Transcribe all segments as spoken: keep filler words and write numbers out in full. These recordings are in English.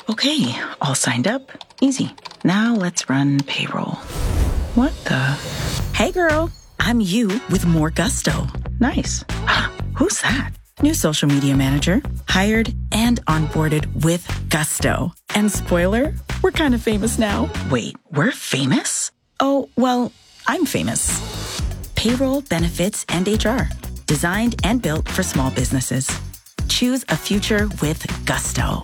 Okay, all signed up. Easy. Now let's run payroll. What the? Hey girl, I'm you with more gusto. Nice. Who's that? New social media manager, hired and onboarded with gusto. And spoiler, we're kind of famous now. Wait, we're famous? Oh, well, I'm famous. Payroll, benefits, and H R. Designed and built for small businesses. Choose a future with gusto.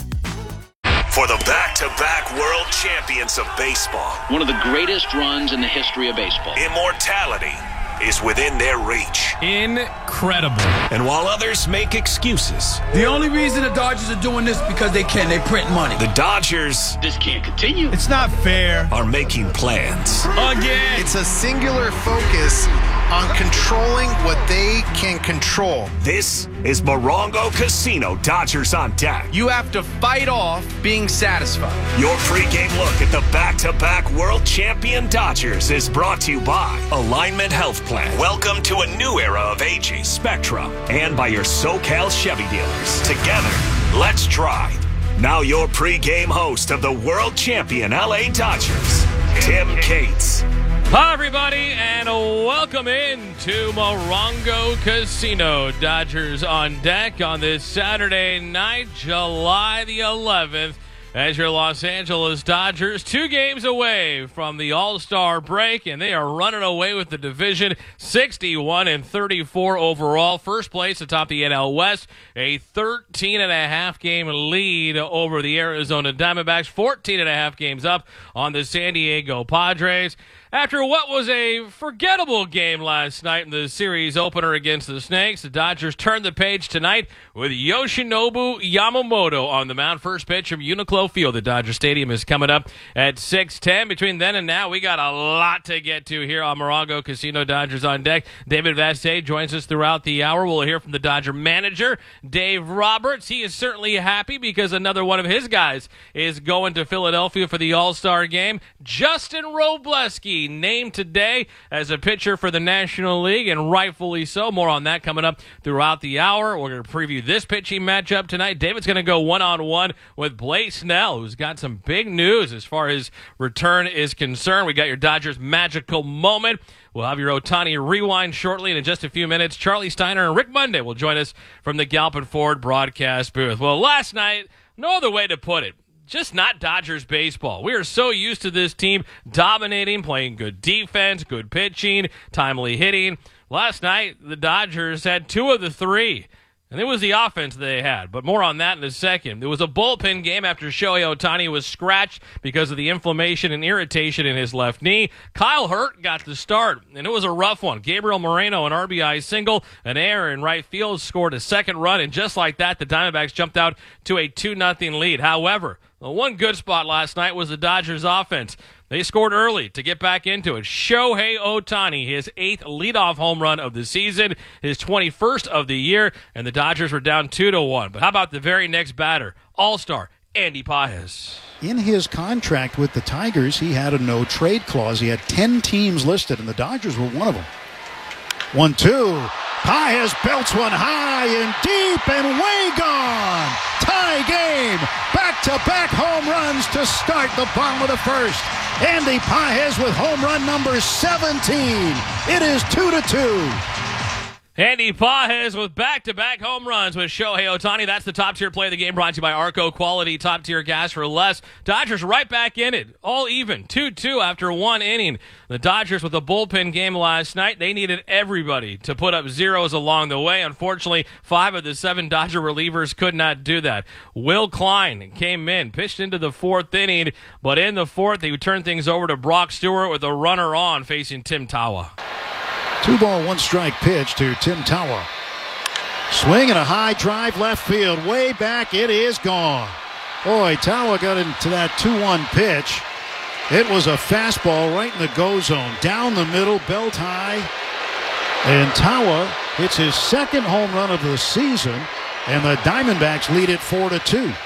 For the back-to-back world champions of baseball. One of the greatest runs in the history of baseball. Immortality is within their reach. Incredible. And while others make excuses, the only reason the Dodgers are doing this is because they can. They print money. The Dodgers... This can't continue. It's not fair. ...are making plans. Again. It's a singular focus on controlling what they can control. This is Morongo Casino Dodgers on Deck. You have to fight off being satisfied. Your pregame look at the back-to-back world champion Dodgers is brought to you by Alignment Health Plan. Welcome to a new era of aging, Spectrum, and by your SoCal Chevy dealers. Together, let's drive. Now your pregame host of the world champion L A Dodgers, Tim Cates. Hi, everybody, and welcome in to Morongo Casino. Dodgers on deck on this Saturday night, July the eleventh, as your Los Angeles Dodgers, two games away from the All-Star break, and they are running away with the division, sixty-one and thirty-four overall. First place atop the N L West, a thirteen and a half game lead over the Arizona Diamondbacks, fourteen and a half games up on the San Diego Padres. After what was a forgettable game last night in the series opener against the Snakes, the Dodgers turned the page tonight with Yoshinobu Yamamoto on the mound. First pitch from Uniqlo Field. The Dodger Stadium is coming up at six ten. Between then and now, we got a lot to get to here on Morongo Casino Dodgers on Deck. David Vassegh joins us throughout the hour. We'll hear from the Dodger manager, Dave Roberts. He is certainly happy because another one of his guys is going to Philadelphia for the All-Star game. Justin Robleski named today as a pitcher for the National League, and rightfully so. More on that coming up throughout the hour. We're going to preview this pitching matchup tonight. David's going to go one-on-one with Blake Snell, who's got some big news as far as return is concerned. We got your Dodgers magical moment. We'll have your Ohtani rewind shortly, and in just a few minutes, Charlie Steiner and Rick Monday will join us from the Galpin Ford broadcast booth. Well, last night, no other way to put it, just not Dodgers baseball. We are so used to this team dominating, playing good defense, good pitching, timely hitting. Last night, the Dodgers had two of the three, and it was the offense they had. But more on that in a second. It was a bullpen game after Shohei Ohtani was scratched because of the inflammation and irritation in his left knee. Kyle Hurt got the start, and it was a rough one. Gabriel Moreno, an R B I single, an error in right field, scored a second run, and just like that, the Diamondbacks jumped out to a two nothing lead. However, the one good spot last night was the Dodgers offense. They scored early to get back into it. Shohei Ohtani, his eighth leadoff home run of the season, his twenty-first of the year, and the Dodgers were down two to one. But how about the very next batter, All-Star Andy Pages? In his contract with the Tigers, he had a no-trade clause. He had ten teams listed, and the Dodgers were one of them. one two. Pages belts one high and deep and way gone. Tie game. Back-to-back home runs to start the bottom of the first. Andy Pages with home run number seventeen. It is two to two. Andy Pages with back-to-back home runs with Shohei Ohtani. That's the top-tier play of the game, brought to you by Arco Quality top-tier gas for less. Dodgers right back in it, all even, two two after one inning. The Dodgers with a bullpen game last night, they needed everybody to put up zeros along the way. Unfortunately, five of the seven Dodger relievers could not do that. Will Klein came in, pitched into the fourth inning, but in the fourth, he turned things over to Brock Stewart with a runner on facing Tim Tawa. Two ball, one strike pitch to Tim Tawa. Swing and a high drive left field. Way back, it is gone. Boy, Tawa got into that two one pitch. It was a fastball right in the go zone. Down the middle, belt high. And Tawa hits his second home run of the season. And the Diamondbacks lead it four to two.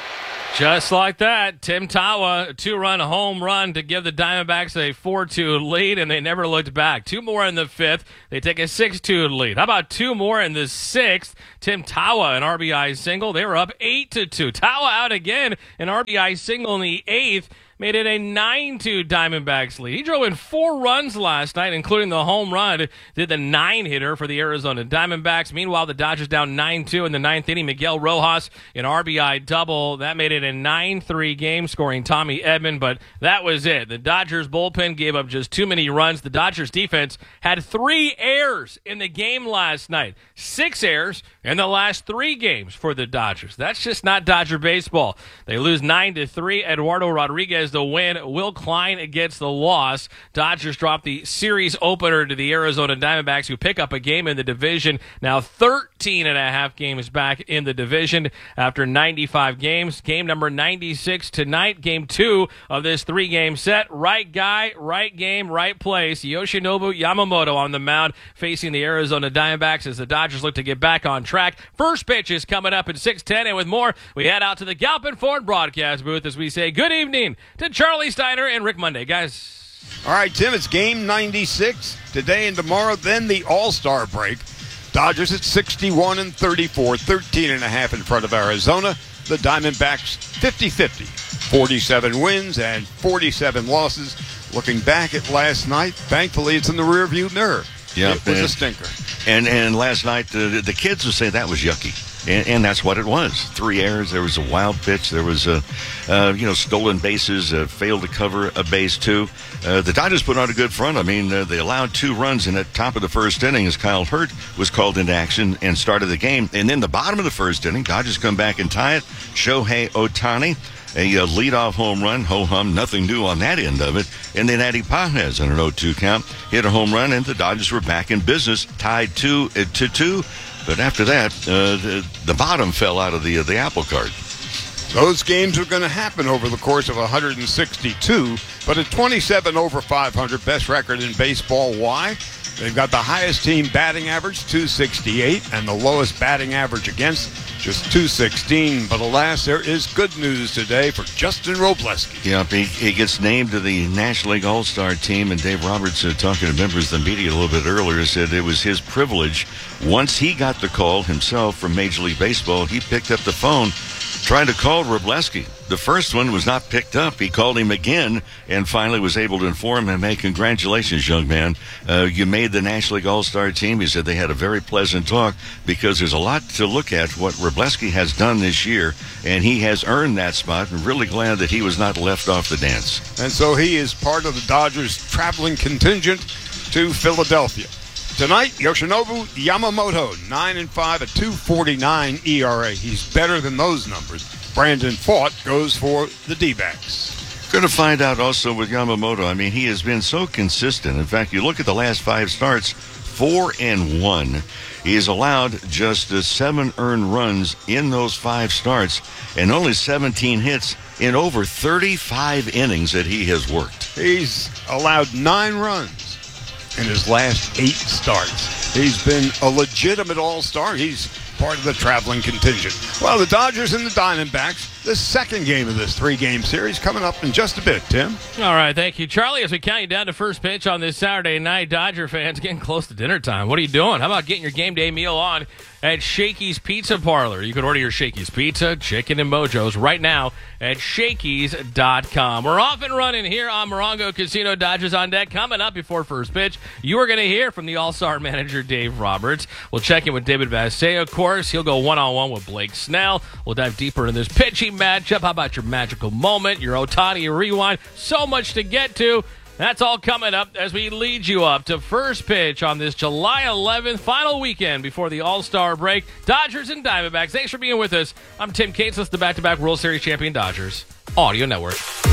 Just like that, Tim Tawa, a two-run home run to give the Diamondbacks a four two lead, and they never looked back. Two more in the fifth. They take a six two lead. How about two more in the sixth? Tim Tawa, an R B I single. They were up eight to two. Tawa out again, an R B I single in the eighth. Made it a nine two Diamondbacks lead. He drove in four runs last night, including the home run. Did the nine-hitter for the Arizona Diamondbacks. Meanwhile, the Dodgers down nine two in the ninth inning. Miguel Rojas, an R B I double. That made it a nine three game, scoring Tommy Edman, but that was it. The Dodgers bullpen gave up just too many runs. The Dodgers defense had three errors in the game last night. Six errors in the last three games for the Dodgers. That's just not Dodger baseball. They lose nine to three. Eduardo Rodriguez the win. Will Klein gets the loss. Dodgers drop the series opener to the Arizona Diamondbacks, who pick up a game in the division. Now thirteen and a half games back in the division after ninety-five games. Game number ninety-six tonight. Game two of this three-game set. Right guy, right game, right place. Yoshinobu Yamamoto on the mound facing the Arizona Diamondbacks as the Dodgers look to get back on track. First pitch is coming up at six ten, and with more, we head out to the Galpin Ford broadcast booth as we say good evening to Charlie Steiner and Rick Monday. Guys. All right, Tim, it's game ninety-six today and tomorrow, then the All-Star break. Dodgers at sixty-one and thirty-four, thirteen and a half in front of Arizona. The Diamondbacks fifty-fifty, forty-seven wins and forty-seven losses. Looking back at last night, thankfully it's in the rearview mirror. Yeah, it was a stinker. And and last night, uh, the kids would say that was yucky. And, and that's what it was. Three errors. There was a wild pitch. There was, a, uh, you know, stolen bases, uh, failed to cover a base, too. Uh, the Dodgers put on a good front. I mean, uh, they allowed two runs in the top of the first inning as Kyle Hurt was called into action and started the game. And then the bottom of the first inning, Dodgers come back and tie it. Shohei Ohtani, a uh, leadoff home run. Ho-hum, nothing new on that end of it. And then Eddie Pages on an oh two count hit a home run, and the Dodgers were back in business, tied two uh, to two. But after that, uh, the, the bottom fell out of the uh, the apple cart. Those games are going to happen over the course of one hundred sixty-two, but at twenty-seven over five hundred, best record in baseball. Why? They've got the highest team batting average, two sixty-eight, and the lowest batting average against, just two sixteen. But alas, there is good news today for Justin Robleski. Yeah, he, he gets named to the National League All-Star team, and Dave Roberts, uh, talking to members of the media a little bit earlier, said it was his privilege. Once he got the call himself from Major League Baseball, he picked up the phone, tried to call Robleski. The first one was not picked up. He called him again and finally was able to inform him, hey, congratulations, young man. Uh, you made the National League All-Star team. He said they had a very pleasant talk because there's a lot to look at what Robleski has done this year, and he has earned that spot. I'm really glad that he was not left off the dance. And so he is part of the Dodgers' traveling contingent to Philadelphia. Tonight, Yoshinobu Yamamoto, nine and five, a two forty-nine E R A. He's better than those numbers. Brandon Pfaadt goes for the D-backs. Going to find out also with Yamamoto. I mean, he has been so consistent. In fact, you look at the last five starts, four and one. He has allowed just uh, seven earned runs in those five starts and only seventeen hits in over thirty-five innings that he has worked. He's allowed nine runs in his last eight starts. He's been a legitimate all-star. He's part of the traveling contingent. Well, the Dodgers and the Diamondbacks, the second game of this three-game series, coming up in just a bit, Tim. All right, thank you, Charlie. As we count you down to first pitch on this Saturday night, Dodger fans getting close to dinner time. What are you doing? How about getting your game day meal on at Shakey's Pizza Parlor? You can order your Shakey's Pizza, chicken, and mojos right now at Shakey's dot com. We're off and running here on Morongo Casino. Dodgers on deck. Coming up before first pitch, you are going to hear from the All-Star manager, Dave Roberts. We'll check in with David Vassegh, of course. He'll go one-on-one with Blake Snell. We'll dive deeper into this pitching matchup. How about your magical moment, your Ohtani rewind? So much to get to. That's all coming up as we lead you up to first pitch on this July eleventh, final weekend before the All-Star break. Dodgers and Diamondbacks. Thanks for being with us. I'm Tim Cates, the back-to-back World Series champion Dodgers Audio Network.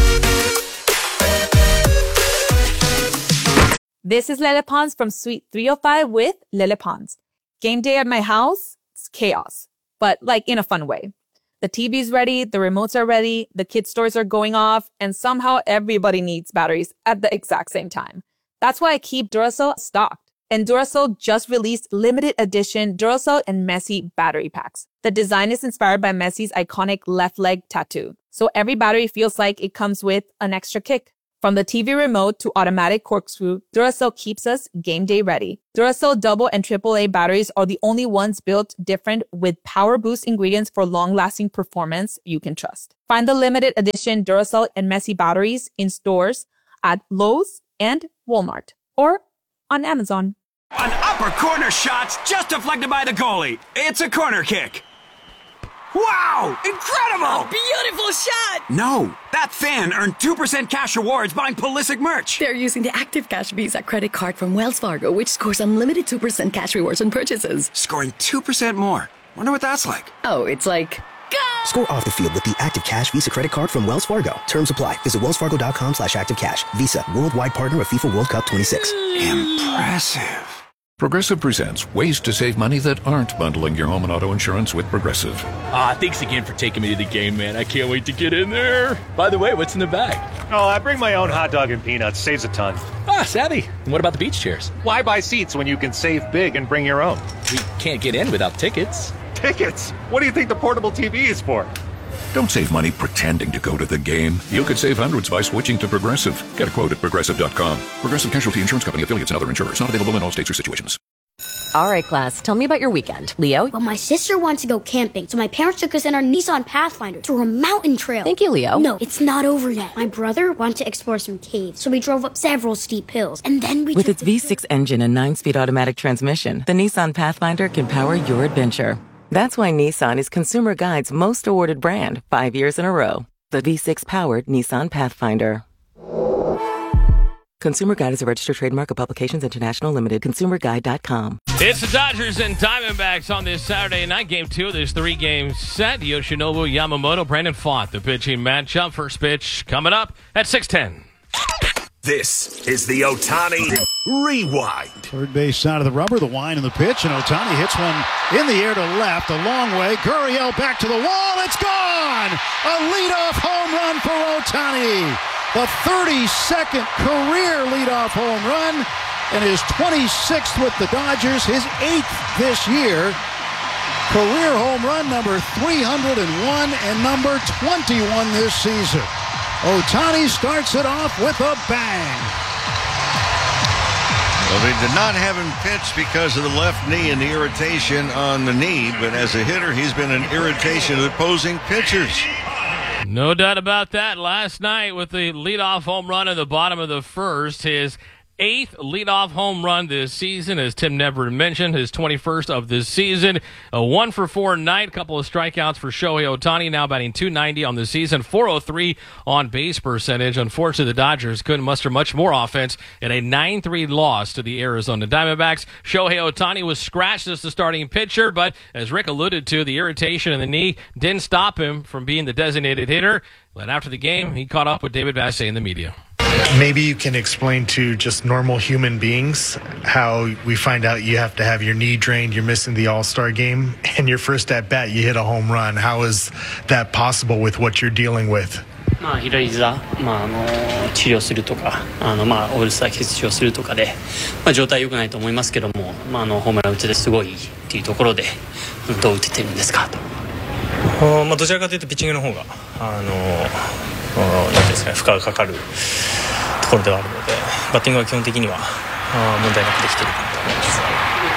This is Lele Pons from Suite three oh five with Lele Pons. Game day at my house, it's chaos, but like in a fun way. The T V's ready, the remotes are ready, the kids' stores are going off, and somehow everybody needs batteries at the exact same time. That's why I keep Duracell stocked. And Duracell just released limited edition Duracell and Messi battery packs. The design is inspired by Messi's iconic left leg tattoo. so every battery feels like it comes with an extra kick. From the T V remote to automatic corkscrew, Duracell keeps us game day ready. Duracell double and triple A batteries are the only ones built different with power boost ingredients for long-lasting performance you can trust. Find the limited edition Duracell and Messi batteries in stores at Lowe's and Walmart or on Amazon. An upper corner shot's just deflected by the goalie. It's a corner kick. Wow! Incredible! A beautiful shot! No, that fan earned two percent cash rewards buying Pulisic merch. They're using the Active Cash Visa credit card from Wells Fargo, which scores unlimited two percent cash rewards on purchases. Scoring two percent more. Wonder what that's like. Oh, it's like... Go! Score off the field with the Active Cash Visa credit card from Wells Fargo. Terms apply. Visit wellsfargo.com slash activecash. Visa, worldwide partner of FIFA World Cup twenty-six. Impressive. Progressive presents ways to save money that aren't bundling your home and auto insurance with Progressive. Ah, thanks again for taking me to the game, man. I can't wait to get in there. By the way, what's in the bag? Oh, I bring my own hot dog and peanuts. Saves a ton. Ah, savvy. And what about the beach chairs? Why buy seats when you can save big and bring your own? We can't get in without tickets. Tickets? What do you think the portable T V is for? Don't save money pretending to go to the game. You could save hundreds by switching to Progressive. Get a quote at progressive dot com. Progressive Casualty Insurance Company, affiliates, and other insurers. Not available in all states or situations. All right, class, tell me about your weekend. Leo? Well, my sister wants to go camping, so my parents took us in our Nissan Pathfinder through a mountain trail. Thank you, Leo. No, it's not over yet. My brother wanted to explore some caves, so we drove up several steep hills, and then we With took its V six engine and nine-speed automatic transmission, the Nissan Pathfinder can power your adventure. That's why Nissan is Consumer Guide's most awarded brand five years in a row. The V six-powered Nissan Pathfinder. Consumer Guide is a registered trademark of Publications International Limited. consumer guide dot com. It's the Dodgers and Diamondbacks on this Saturday night. Game two of this three-game set. Yoshinobu Yamamoto, Brandon Pfaadt, the pitching matchup. First pitch coming up at six ten. This is the Ohtani Rewind. Third base side of the rubber, the wind and the pitch, and Ohtani hits one in the air to left, a long way. Gurriel back to the wall. It's gone! A leadoff home run for Ohtani. The thirty-second career leadoff home run, and his twenty-sixth with the Dodgers, his eighth this year. Career home run number three hundred one and number twenty-one this season. Ohtani starts it off with a bang. Well, they did not have him pitch because of the left knee and the irritation on the knee, but as a hitter, he's been an irritation to opposing pitchers. No doubt about that. Last night with the leadoff home run in the bottom of the first, his eighth leadoff home run this season, as Tim Never mentioned, his twenty-first of this season. A one for four night, couple of strikeouts for Shohei Ohtani, now batting two ninety on the season, four oh three on base percentage. Unfortunately, the Dodgers couldn't muster much more offense in a nine three loss to the Arizona Diamondbacks. Shohei Ohtani was scratched as the starting pitcher, but as Rick alluded to, the irritation in the knee didn't stop him from being the designated hitter. But after the game, he caught up with David Bassett in the media. Maybe you can explain to just normal human beings how we find out you have to have your knee drained, you're missing the All-Star game, and your first at-bat, you hit a home run. How is that possible with what you're dealing with? まあ、左膝、まあ、あの治療するとかあの、まあ、オールスター欠場するとかで、まあ、状態良くないと思いますけども、まあ、あのホームラン打ててすごいっていうところでどう打ててるんですかと。 まあ、どちらかというとピッチングの方があのなんていうんですかね、負荷がかかるところではあるので、バッティングは基本的には問題なくできているかなと思います。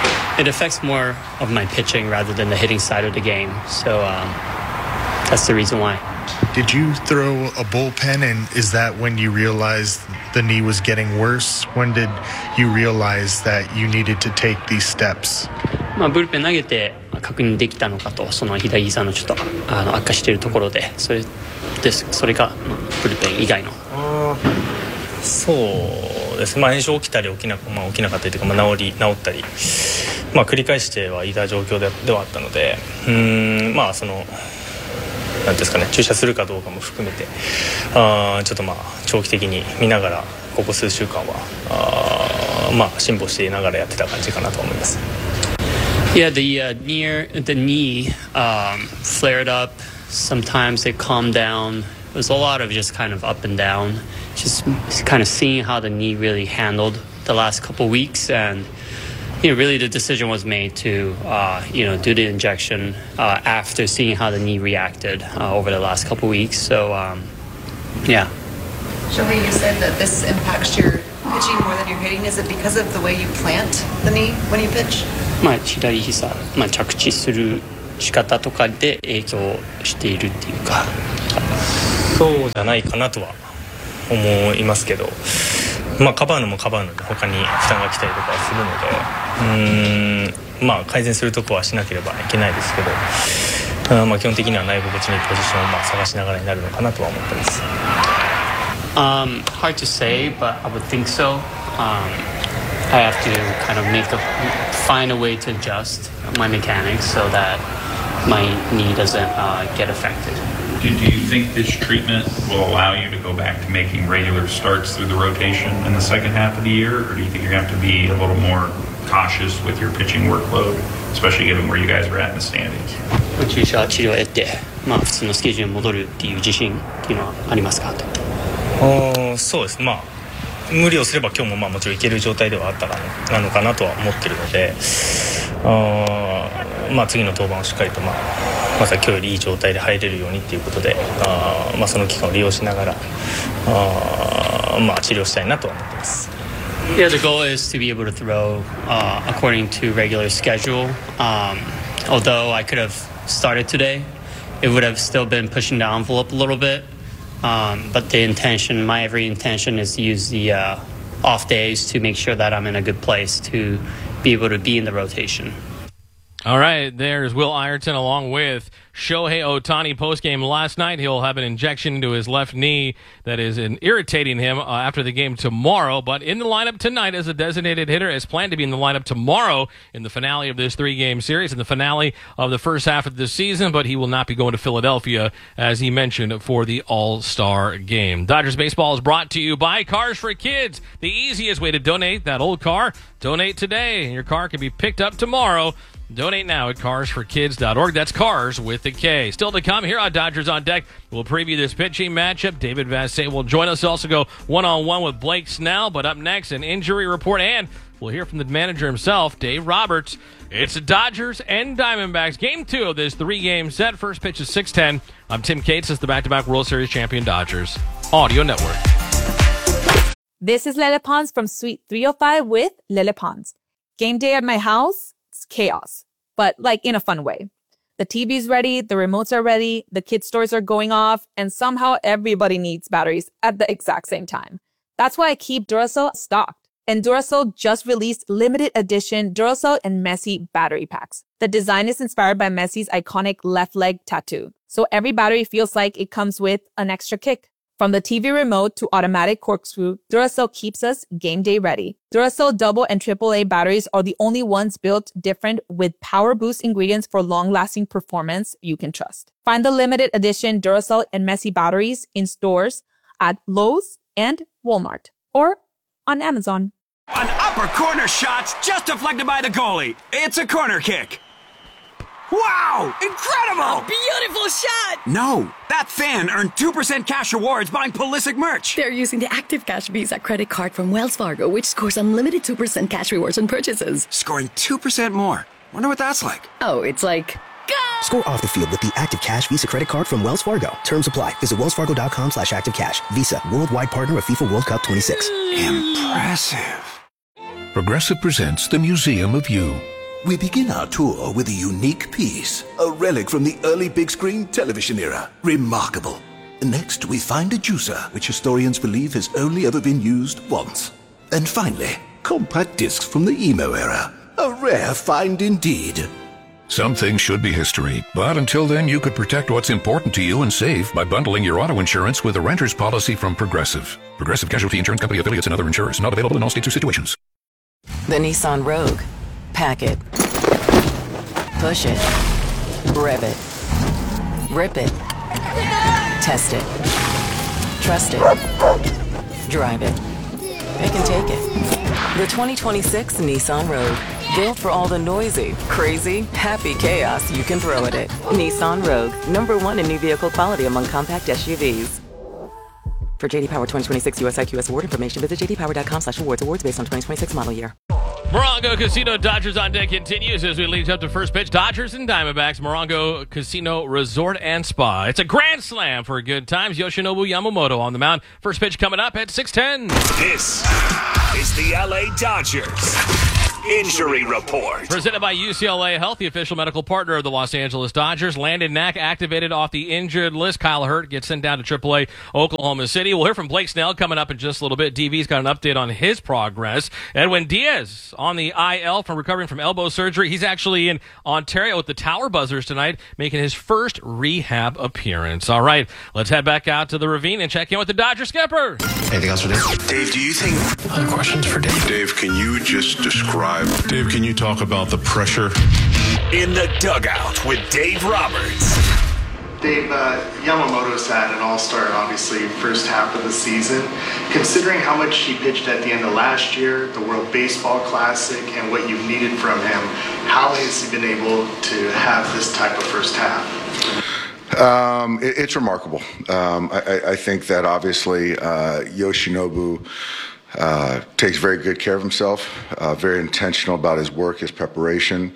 It affects more of my pitching rather than the hitting side of the game, so um, that's the reason why. Did you throw a bullpen, and is that when you realized the knee was getting worse? When did you realize that you needed to take these steps? まあ、ブルペン投げて確認できたのかと、その左膝のちょっとあの悪化しているところで、それですそれが、まあ、ブルペン以外の。 そうですね、まあ、炎症起きたり起きな、まあ、起きなかったりというか、まあ、治り治ったり、まあ、繰り返してはいた状況でではあったので、うーん、まあそのなんですかね、注射するかどうかも含めて、あちょっとまあ長期的に見ながらここ数週間はあまあ辛抱していながらやってた感じかなと思います。 Yeah, the uh, near the knee um, flared up. Sometimes it calmed down. It was a lot of just kind of up and down. Just kind of seeing how the knee really handled the last couple weeks, and you know, really the decision was made to, uh, you know, do the injection uh, after seeing how the knee reacted uh, over the last couple weeks. So, um, yeah. Shohei, you said that this impacts your pitching more than your hitting. Is it because of the way you plant the knee when you pitch? まあ、左膝、まあ、着地する仕方とかで影響しているっていうか。 そうじゃないかなとは思いますけど、まあ、かばうのもかばうので他に負担が来たりとかするので、うーん、まあ、改善するとこはしなければいけないですけど、まあ、基本的には内心地にポジションをまあ探しながらになるのかなとは思ってます。 Um, hard to say, but I would think so. Um, I have to kind of make a find a way to adjust my mechanics so that my knee doesn't uh, get affected. Do, do you think this treatment will allow you to go back to making regular starts through the rotation in the second half of the year, or do you think you're going to have to be a little more cautious with your pitching workload, especially given where you guys are at in the standings? 注射治療を得て、まあ、普通のスケジュールに戻るっていう自信っていうのはありますかと。 あ、そうです。まあ無理をすれば今日もまあもちろんいける状態ではあったかなのかなとは思ってるので、あ、まあ、次の登板をしっかりと、まあ、また今日よりいい状態で入れるようにっていうことで、あ、まあ、その期間を利用しながら、あ、まあ、治療したいなとは思ってます。 Yeah, the goal is to be able to throw uh, according to regular schedule. Um, although I could have started today, it would have still been pushing the envelope a little bit. Um, but the intention, my every intention is to use the uh, off days to make sure that I'm in a good place to be able to be in the rotation. All right, there's Will Ireton along with Shohei Ohtani postgame last night. He'll have an injection into his left knee that is in, irritating him uh, after the game tomorrow. But in the lineup tonight as a designated hitter, is planned to be in the lineup tomorrow in the finale of this three-game series and the finale of the first half of the season. But he will not be going to Philadelphia, as he mentioned, for the All-Star game. Dodgers baseball is brought to you by Cars for Kids. The easiest way to donate that old car, donate today, and your car can be picked up tomorrow. Donate now at cars for kids dot org. That's Cars with a K. Still to come here on Dodgers on Deck. We'll preview this pitching matchup. David Vassegh will join us. Also go one-on-one with Blake Snell. But up next, an injury report. And we'll hear from the manager himself, Dave Roberts. It's the Dodgers and Diamondbacks. Game two of this three-game set. First pitch is six ten. I'm Tim Cates. It's the back-to-back World Series champion Dodgers Audio Network. This is Lele Pons from Suite three oh five with Lele Pons. Game day at my house? It's chaos, but like in a fun way. The T V's ready, the remotes are ready, the kids' stores are going off, and somehow everybody needs batteries at the exact same time. That's why I keep Duracell stocked. And Duracell just released limited edition Duracell and Messi battery packs. The design is inspired by Messi's iconic left leg tattoo, so every battery feels like it comes with an extra kick. From the T V remote to automatic corkscrew, Duracell keeps us game day ready. Duracell double and triple A batteries are the only ones built different with power boost ingredients for long-lasting performance you can trust. Find the limited edition Duracell and Messi batteries in stores at Lowe's and Walmart or on Amazon. An upper corner shot's just deflected by the goalie. It's a corner kick. Wow! Incredible! A beautiful shot! No, that fan earned two percent cash rewards buying Pulisic merch. They're using the Active Cash Visa credit card from Wells Fargo, which scores unlimited two percent cash rewards on purchases. Scoring two percent more. Wonder what that's like. Oh, it's like... Go! Score off the field with the Active Cash Visa credit card from Wells Fargo. Terms apply. Visit wellsfargo.com slash activecash. Visa, worldwide partner of FIFA World Cup twenty-six. Impressive. Progressive presents the Museum of You. We begin our tour with a unique piece, a relic from the early big screen television era. Remarkable. Next, we find a juicer, which historians believe has only ever been used once. And finally, compact discs from the emo era. A rare find indeed. Some things should be history, but until then you could protect what's important to you and save by bundling your auto insurance with a renter's policy from Progressive. Progressive Casualty Insurance Company affiliates and other insurers. Not available in all states or situations. The Nissan Rogue. Pack it. Push it. Rev it. Rip it. Test it. Trust it. Drive it. Pick and take it. The twenty twenty-six Nissan Rogue. Built for all the noisy, crazy, happy chaos you can throw at it. Nissan Rogue. Number one in new vehicle quality among compact S U Vs. For J D Power twenty twenty-six U S I Q S award information, visit j d power dot com slash awards. Awards based on twenty twenty-six model year. Morongo Casino Dodgers on deck continues as we lead up to first pitch. Dodgers and Diamondbacks, Morongo Casino Resort and Spa. It's a grand slam for good times. Yoshinobu Yamamoto on the mound. First pitch coming up at six ten. This is the L A Dodgers Injury Report. Presented by U C L A Health, the official medical partner of the Los Angeles Dodgers. Landon Knack activated off the injured list. Kyle Hurt gets sent down to triple A Oklahoma City. We'll hear from Blake Snell coming up in just a little bit. D V's got an update on his progress. Edwin Diaz on the I L from recovering from elbow surgery. He's actually in Ontario with the Tower Buzzers tonight, making his first rehab appearance. All right, let's head back out to the Ravine and check in with the Dodger skipper. Anything else for Dave? Dave, do you think... Other questions for Dave? Dave, can you just describe... Dave, can you talk about the pressure? In the dugout with Dave Roberts. Dave, uh, Yamamoto's had an all-star, obviously, first half of the season. Considering how much he pitched at the end of last year, the World Baseball Classic, and what you've needed from him, how has he been able to have this type of first half? Um, it, it's remarkable. Um, I, I think that obviously uh, Yoshinobu uh, takes very good care of himself, uh, very intentional about his work, his preparation.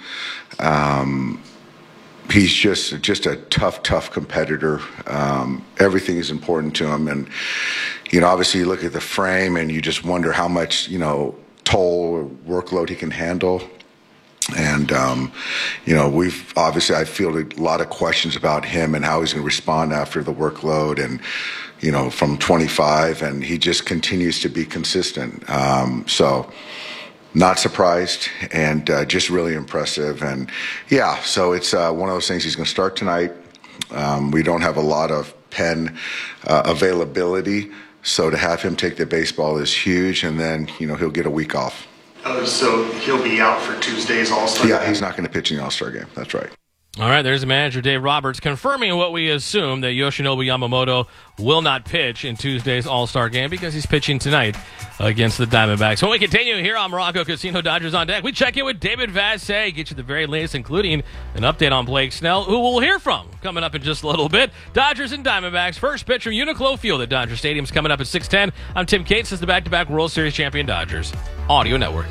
Um, he's just just a tough, tough competitor. Um, everything is important to him. And, you know, obviously you look at the frame and you just wonder how much, you know, toll or workload he can handle. And, um, you know, we've obviously, I feel a lot of questions about him and how he's going to respond after the workload and, you know, from twenty-five, and he just continues to be consistent. Um, so not surprised and uh, just really impressive. And yeah, so it's uh, one of those things. He's going to start tonight. Um, we don't have a lot of pen uh, availability. So to have him take the baseball is huge. And then, you know, he'll get a week off. Oh, so he'll be out for Tuesday's All-Star Yeah, game? he's not going to pitch in the All-Star game. That's right. All right, there's the manager, Dave Roberts, confirming what we assume, that Yoshinobu Yamamoto will not pitch in Tuesday's All-Star game because he's pitching tonight against the Diamondbacks. When we continue here on Morongo Casino Dodgers on deck, we check in with David Vassegh, get you the very latest, including an update on Blake Snell, who we'll hear from coming up in just a little bit. Dodgers and Diamondbacks, first pitch from Uniqlo Field at Dodger Stadium's coming up at six ten. I'm Tim Cates. This is the back-to-back World Series champion Dodgers Audio Network.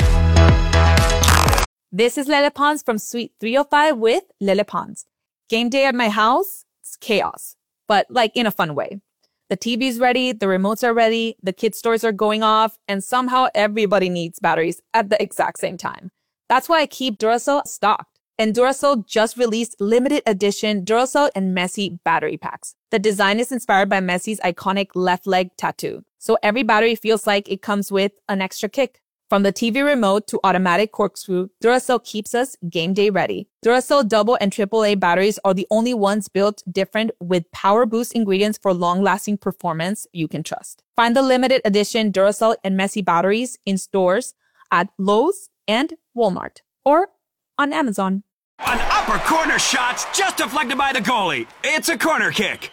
This is Lele Pons from Suite three oh five with Lele Pons. Game day at my house, it's chaos, but like in a fun way. The T V's ready, the remotes are ready, the kids' toys are going off, and somehow everybody needs batteries at the exact same time. That's why I keep Duracell stocked. And Duracell just released limited edition Duracell and Messi battery packs. The design is inspired by Messi's iconic left leg tattoo, so every battery feels like it comes with an extra kick. From the T V remote to automatic corkscrew, Duracell keeps us game day ready. Duracell double and triple A batteries are the only ones built different with power boost ingredients for long-lasting performance you can trust. Find the limited edition Duracell and Messi batteries in stores at Lowe's and Walmart or on Amazon. An upper corner shot's just deflected by the goalie. It's a corner kick.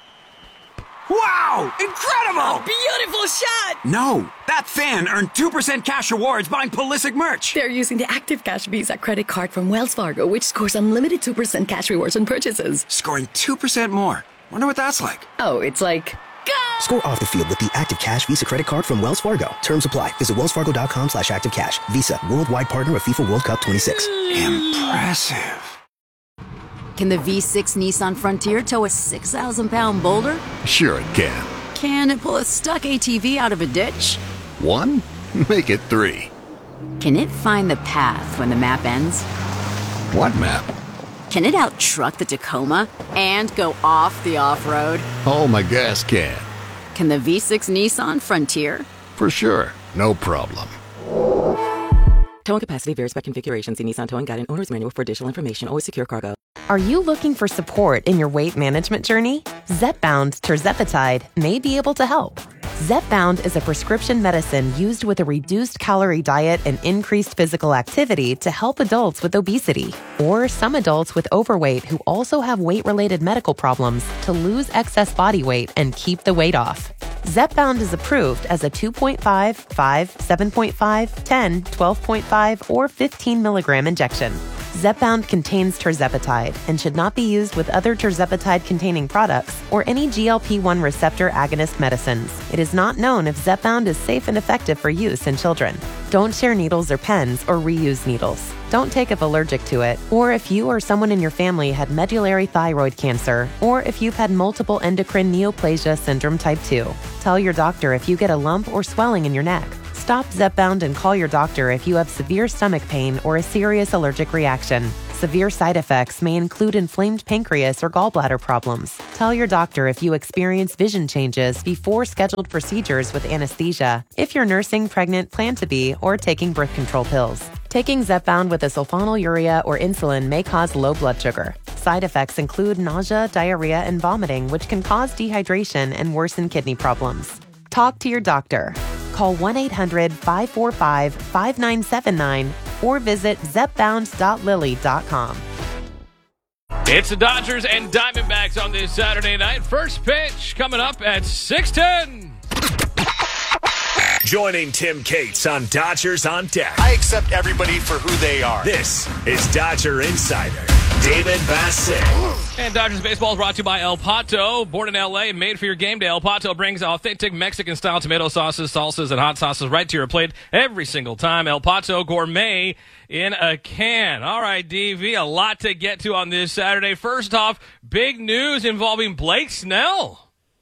Wow! Incredible! Beautiful shot! No, that fan earned two percent cash rewards buying Pulisic merch. They're using the Active Cash Visa credit card from Wells Fargo, which scores unlimited two percent cash rewards on purchases. Scoring two percent more. Wonder what that's like. Oh, it's like... Score off the field with the Active Cash Visa credit card from Wells Fargo. Terms apply. Visit wellsfargo.com slash active cash. Visa, worldwide partner of FIFA World Cup twenty-six. Impressive. Can the V six Nissan Frontier tow a six thousand pound boulder? Sure it can. Can it pull a stuck A T V out of a ditch? One? Make it three. Can it find the path when the map ends? What map? Can it out-truck the Tacoma and go off the off-road? Oh, my gas can. Can the V six Nissan Frontier? For sure. No problem. Towing capacity varies by configuration. See Nissan Towing Guide and Owner's Manual for additional information. Always secure cargo. Are you looking for support in your weight management journey? Zepbound Tirzepatide may be able to help. Zepbound is a prescription medicine used with a reduced calorie diet and increased physical activity to help adults with obesity or some adults with overweight who also have weight-related medical problems to lose excess body weight and keep the weight off. Zepbound is approved as a two point five, five, seven point five, ten, twelve point five, or fifteen milligram injection. Zepbound contains tirzepatide and should not be used with other tirzepatide-containing products or any G L P one receptor agonist medicines. It is not known if Zepbound is safe and effective for use in children. Don't share needles or pens or reuse needles. Don't take if allergic to it, or if you or someone in your family had medullary thyroid cancer, or if you've had multiple endocrine neoplasia syndrome type two. Tell your doctor if you get a lump or swelling in your neck. Stop Zepbound and call your doctor if you have severe stomach pain or a serious allergic reaction. Severe side effects may include inflamed pancreas or gallbladder problems. Tell your doctor if you experience vision changes before scheduled procedures with anesthesia, if you're nursing, pregnant, plan to be, or taking birth control pills. Taking Zepbound with a sulfonylurea or insulin may cause low blood sugar. Side effects include nausea, diarrhea, and vomiting, which can cause dehydration and worsen kidney problems. Talk to your doctor. Call one eight hundred five four five five nine seven nine or visit zepbound dot lilly dot com. It's the Dodgers and Diamondbacks on this Saturday night. First pitch coming up at six ten. Joining Tim Cates on Dodgers on Deck. I accept everybody for who they are. This is Dodger Insider David Bassett. And Dodgers baseball is brought to you by El Pato. Born in L A and made for your game day, El Pato brings authentic Mexican-style tomato sauces, salsas, and hot sauces right to your plate every single time. El Pato Gourmet in a can. All right, D V, a lot to get to on this Saturday. First off, big news involving Blake Snell.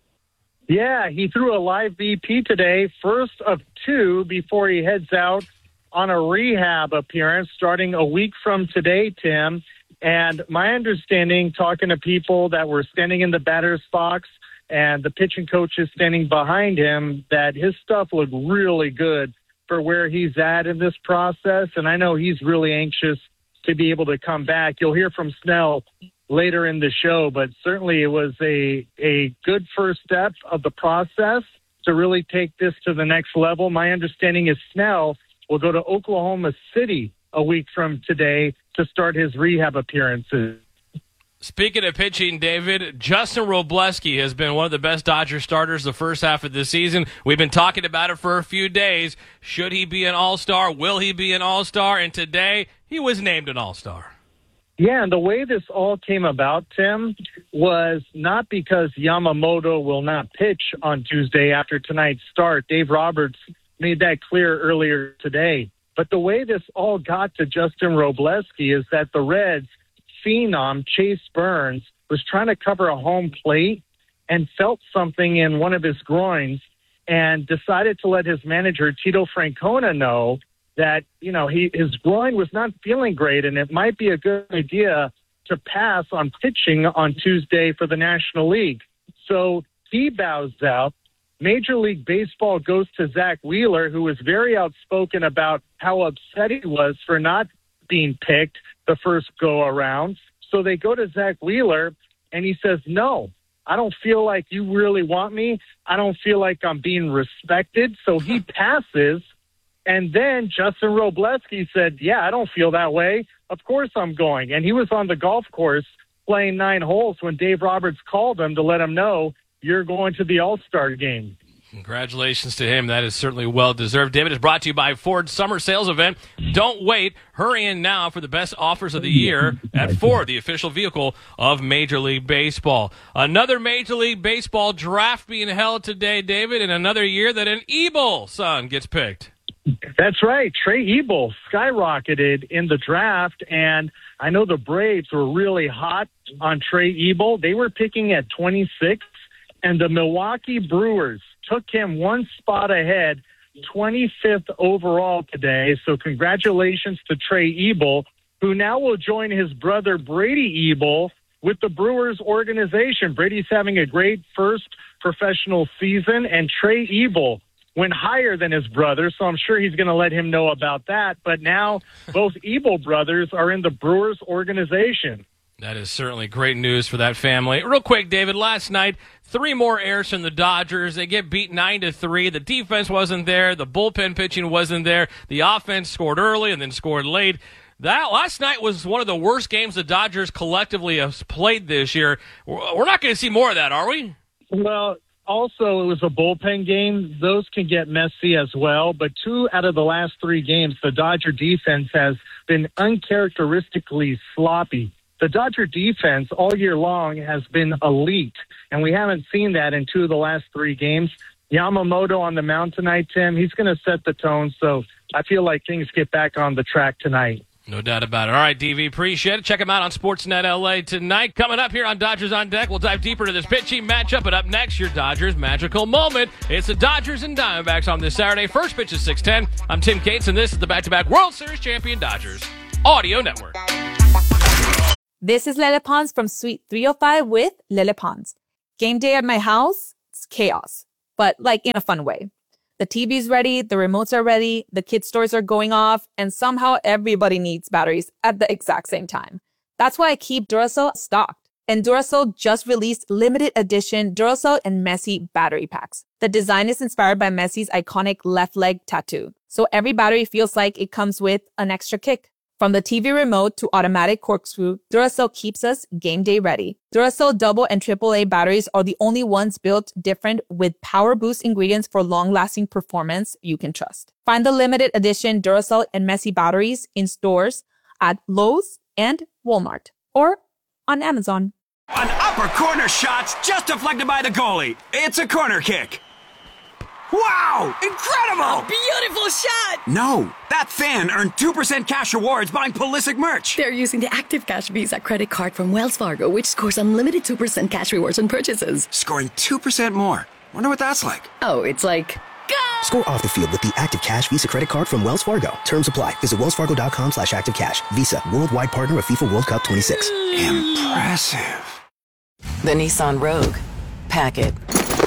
Yeah, he threw a live B P today, first of two before he heads out on a rehab appearance starting a week from today, Tim. And my understanding, talking to people that were standing in the batter's box and the pitching coaches standing behind him, that his stuff looked really good for where he's at in this process. And I know he's really anxious to be able to come back. You'll hear from Snell later in the show, but certainly it was a, a good first step of the process to really take this to the next level. My understanding is Snell will go to Oklahoma City a week from today to start his rehab appearances. Speaking of pitching, David, Justin Robleski has been one of the best Dodger starters the first half of the season. We've been talking about it for a few days. Should he be an all-star? Will he be an all-star? And today, he was named an all-star. Yeah, and the way this all came about, Tim, was not because Yamamoto will not pitch on Tuesday after tonight's start. Dave Roberts made that clear earlier today. But the way this all got to Justin Robleski is that the Reds' phenom, Chase Burns, was trying to cover a home plate and felt something in one of his groins and decided to let his manager, Tito Francona, know that, you know, he his groin was not feeling great and it might be a good idea to pass on pitching on Tuesday for the National League. So he bows out. Major League Baseball goes to Zach Wheeler, who was very outspoken about how upset he was for not being picked the first go-around. So they go to Zach Wheeler, and he says, no, I don't feel like you really want me. I don't feel like I'm being respected. So he passes, and then Justin Robleski said, yeah, I don't feel that way. Of course I'm going. And he was on the golf course playing nine holes when Dave Roberts called him to let him know, you're going to the All-Star game. Congratulations to him. That is certainly well-deserved. David is brought to you by Ford Summer Sales Event. Don't wait. Hurry in now for the best offers of the year at Ford, the official vehicle of Major League Baseball. Another Major League Baseball draft being held today, David, in another year that an Ebel son gets picked. That's right. Trey Ebel skyrocketed in the draft, and I know the Braves were really hot on Trey Ebel. They were picking at twenty-six. And the Milwaukee Brewers took him one spot ahead, twenty-fifth overall today. So congratulations to Trey Ebel, who now will join his brother Brady Ebel with the Brewers organization. Brady's having a great first professional season, and Trey Ebel went higher than his brother, so I'm sure he's going to let him know about that. But now both Ebel brothers are in the Brewers organization. That is certainly great news for that family. Real quick, David, last night, three more errors from the Dodgers. They get beat nine to three. The defense wasn't there. The bullpen pitching wasn't there. The offense scored early and then scored late. That last night was one of the worst games the Dodgers collectively have played this year. We're not going to see more of that, are we? Well, also, it was a bullpen game. Those can get messy as well. But two out of the last three games, the Dodger defense has been uncharacteristically sloppy. The Dodger defense all year long has been elite, and we haven't seen that in two of the last three games. Yamamoto on the mound tonight, Tim, he's going to set the tone, so I feel like things get back on the track tonight. No doubt about it. All right, D V, appreciate it. Check him out on Sportsnet L A tonight. Coming up here on Dodgers on Deck, we'll dive deeper into this pitching matchup. But up next, your Dodgers magical moment. It's the Dodgers and Diamondbacks on this Saturday. First pitch is six ten. I'm Tim Cates, and this is the back-to-back World Series champion Dodgers Audio Network. This is Lele Pons from Suite three oh five with Lele Pons. Game day at my house, it's chaos, but like in a fun way. The T V's ready, the remotes are ready, the kids' toys are going off, and somehow everybody needs batteries at the exact same time. That's why I keep Duracell stocked. And Duracell just released limited edition Duracell and Messi battery packs. The design is inspired by Messi's iconic left leg tattoo. So every battery feels like it comes with an extra kick. From the T V remote to automatic corkscrew, Duracell keeps us game day ready. Duracell double and triple A batteries are the only ones built different with power boost ingredients for long-lasting performance you can trust. Find the limited edition Duracell and Messi batteries in stores at Lowe's and Walmart or on Amazon. An upper corner shot just deflected by the goalie. It's a corner kick. Wow! Incredible! A beautiful shot! No, that fan earned two percent cash rewards buying Pulisic merch. They're using the Active Cash Visa credit card from Wells Fargo, which scores unlimited two percent cash rewards on purchases. Scoring two percent more. Wonder what that's like. Oh, it's like... Go! Score off the field with the Active Cash Visa credit card from Wells Fargo. Terms apply. Visit wellsfargo.com slash activecash. Visa, worldwide partner of FIFA World Cup twenty-six. Impressive. The Nissan Rogue. Pack it.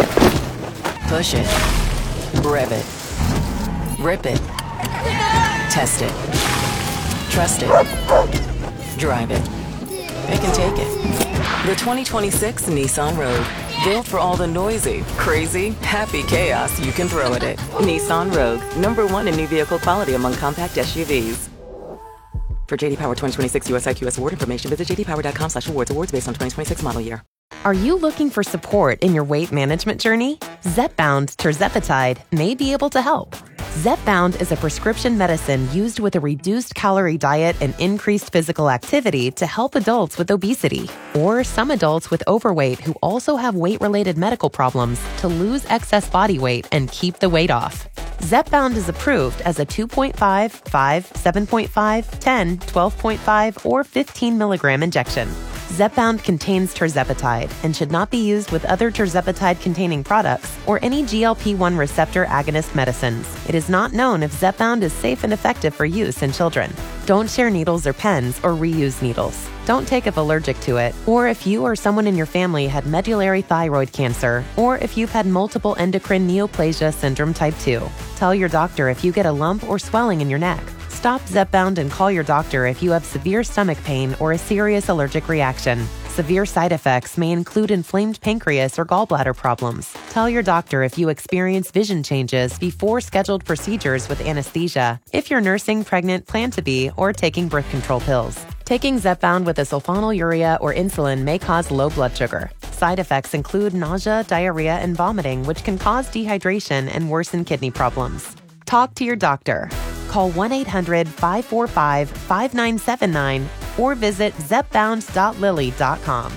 Push it. Rev it. Rip it. Test it. Trust it. Drive it. It can take it. The twenty twenty-six Nissan Rogue. Built for all the noisy, crazy, happy chaos you can throw at it. Nissan Rogue. Number one in new vehicle quality among compact S U Vs. For J D Power twenty twenty-six U S I Q S award information, visit jdpower.com slash awards. Awards based on twenty twenty-six model year. Are you looking for support in your weight management journey? Zepbound Tirzepatide may be able to help. Zepbound is a prescription medicine used with a reduced calorie diet and increased physical activity to help adults with obesity or some adults with overweight who also have weight-related medical problems to lose excess body weight and keep the weight off. Zepbound is approved as a two point five, five, seven point five, ten, twelve point five, or fifteen milligram injection. Zepbound contains tirzepatide and should not be used with other tirzepatide-containing products or any G L P one receptor agonist medicines. It is not known if Zepbound is safe and effective for use in children. Don't share needles or pens or reuse needles. Don't take if allergic to it, or if you or someone in your family had medullary thyroid cancer, or if you've had multiple endocrine neoplasia syndrome type two. Tell your doctor if you get a lump or swelling in your neck. Stop Zepbound and call your doctor if you have severe stomach pain or a serious allergic reaction. Severe side effects may include inflamed pancreas or gallbladder problems. Tell your doctor if you experience vision changes before scheduled procedures with anesthesia, if you're nursing, pregnant, plan to be, or taking birth control pills. Taking Zepbound with a sulfonylurea or insulin may cause low blood sugar. Side effects include nausea, diarrhea, and vomiting, which can cause dehydration and worsen kidney problems. Talk to your doctor. Call one eight hundred, five four five, five nine seven nine or visit zepbound dot lilly dot com.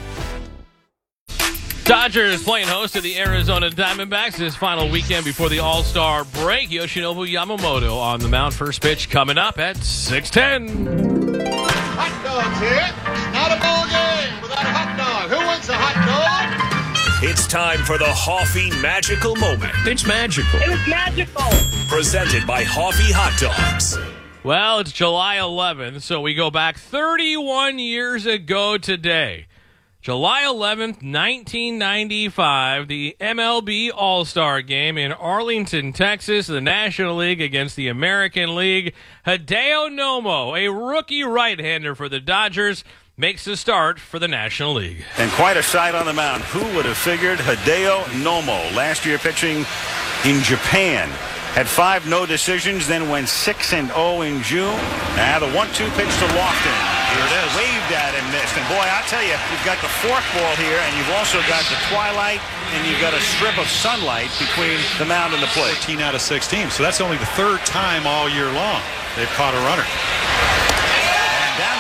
Dodgers playing host to the Arizona Diamondbacks this final weekend before the All-Star break. Yoshinobu Yamamoto on the mound. First pitch coming up at six ten. Hot dogs here. Not a ball game without a hot dog. Who wants a hot dog? It's time for the Hoffy Magical Moment. It's magical. It was magical. Presented by Hoffy Hot Dogs. Well, it's July eleventh, so we go back thirty-one years ago today. July eleventh, nineteen ninety-five, the M L B All-Star Game in Arlington, Texas, the National League against the American League. Hideo Nomo, a rookie right-hander for the Dodgers, makes the start for the National League. And quite a sight on the mound. Who would have figured Hideo Nomo, last year pitching in Japan, had five no decisions, then went six and oh in June. Now the one two pitch to Lofton. Here it is. Waved at and missed. And boy, I'll tell you, you've got the fork ball here, and you've also got the twilight, and you've got a strip of sunlight between the mound and the plate. fourteen out of sixteen, so that's only the third time all year long they've caught a runner.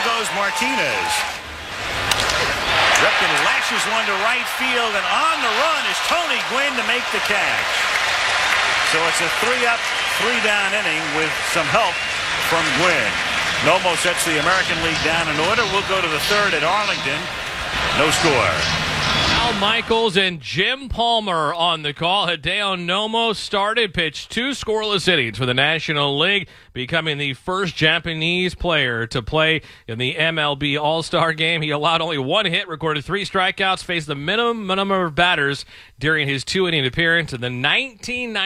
goes Martinez. Ripken lashes one to right field, and on the run is Tony Gwynn to make the catch. So it's a three-up, three-down inning with some help from Gwynn. Nomo sets the American League down in order. We'll go to the third at Arlington. No score. Al Michaels and Jim Palmer on the call. Hideo Nomo started, pitched two scoreless innings for the National League, becoming the first Japanese player to play in the M L B All-Star Game. He allowed only one hit, recorded three strikeouts, faced the minimum number of batters during his two-inning appearance in the nineteen ninety